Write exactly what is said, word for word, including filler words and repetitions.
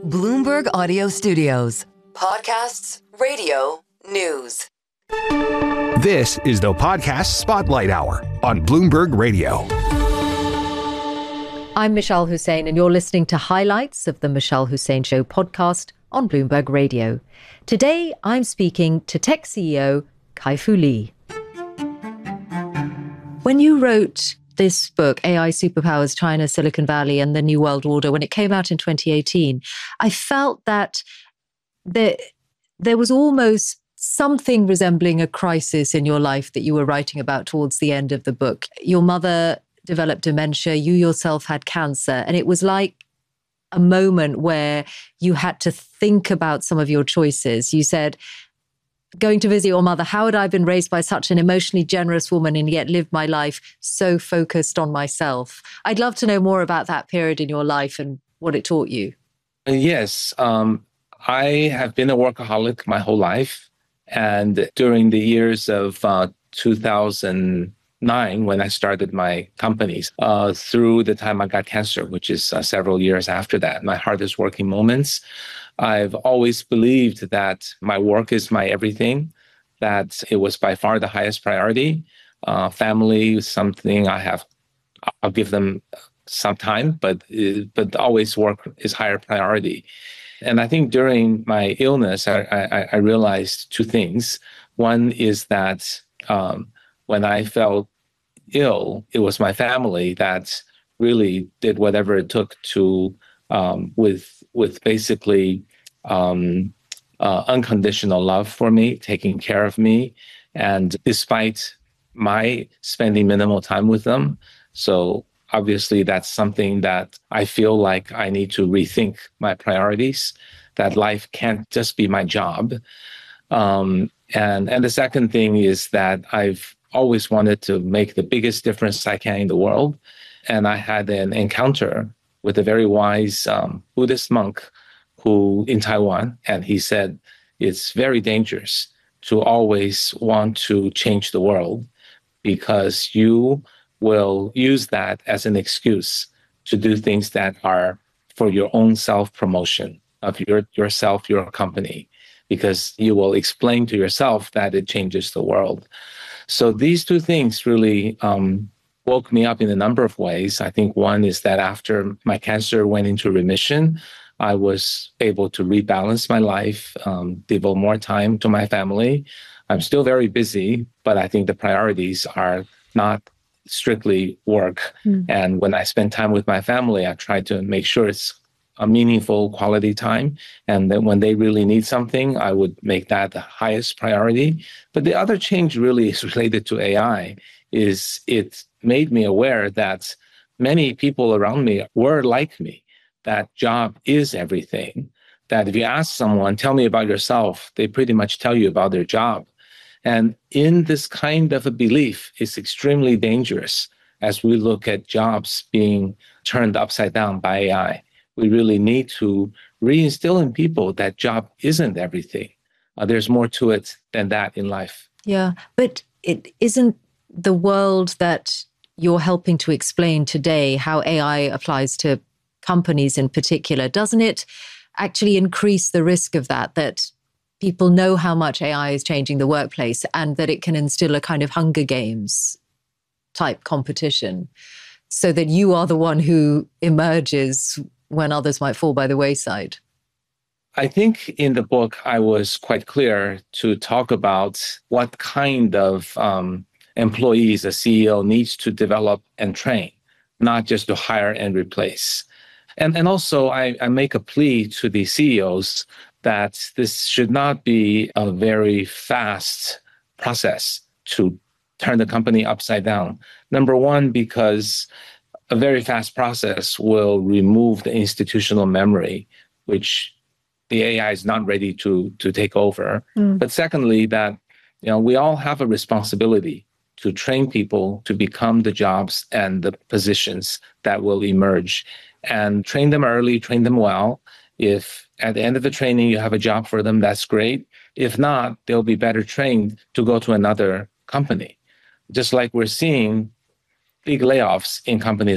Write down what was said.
Bloomberg Audio Studios. Podcasts, radio, news. This is the Podcast Spotlight Hour on Bloomberg Radio. I'm Michelle Hussein, and you're listening to highlights of the Michelle Hussein Show podcast on Bloomberg Radio. Today, I'm speaking to tech C E O Kai-Fu Lee. When you wrote this book, A I Superpowers, China, Silicon Valley, and the New World Order, when it came out in twenty eighteen, I felt that there, there was almost something resembling a crisis in your life that you were writing about towards the end of the book. Your mother developed dementia, you yourself had cancer, and it was like a moment where you had to think about some of your choices. You said, going to visit your mother, how had I been raised by such an emotionally generous woman and yet lived my life so focused on myself? I'd love to know more about that period in your life and what it taught you. Yes, um, I have been a workaholic my whole life. And during the years of uh, two thousand nine, when I started my companies, uh, through the time I got cancer, which is uh, several years after that, my hardest working moments, I've always believed that my work is my everything, that it was by far the highest priority. Uh, family is something I have, I'll give them some time, but, but always work is higher priority. And I think during my illness, I, I, I realized two things. One is that um, when I felt ill, it was my family that really did whatever it took to, um, with with basically um, uh, unconditional love for me, taking care of me, and despite my spending minimal time with them. So obviously, that's something that I feel like I need to rethink my priorities, that life can't just be my job. Um, and, and the second thing is that I've always wanted to make the biggest difference I can in the world. And I had an encounter with a very wise um, Buddhist monk who in Taiwan, and he said, it's very dangerous to always want to change the world because you will use that as an excuse to do things that are for your own self-promotion of your yourself, your company, because you will explain to yourself that it changes the world. So these two things really um, woke me up in a number of ways. I think one is that after my cancer went into remission, I was able to rebalance my life, um, devote more time to my family. I'm still very busy, but I think the priorities are not strictly work. Mm. And when I spend time with my family, I try to make sure it's a meaningful quality time. And then when they really need something, I would make that the highest priority. But the other change really is related to A I, is it made me aware that many people around me were like me, that job is everything, that if you ask someone, tell me about yourself, they pretty much tell you about their job. And in this kind of a belief, it's extremely dangerous as we look at jobs being turned upside down by A I. We really need to reinstill in people that job isn't everything. Uh, there's more to it than that in life. Yeah, but it isn't the world that you're helping to explain today, how A I applies to companies in particular. Doesn't it actually increase the risk of that, that people know how much A I is changing the workplace and that it can instill a kind of Hunger Games type competition so that you are the one who emerges when others might fall by the wayside? I think in the book, I was quite clear to talk about what kind of um, employees a C E O needs to develop and train, not just to hire and replace. And, and also, I, I make a plea to the C E Os that this should not be a very fast process to turn the company upside down. Number one, because a very fast process will remove the institutional memory, which the A I is not ready to, to take over. Mm. But secondly, that you know we all have a responsibility to train people to become the jobs and the positions that will emerge, and train them early, train them well. If at the end of the training you have a job for them, that's great. If not, they'll be better trained to go to another company. Just like we're seeing big layoffs in companies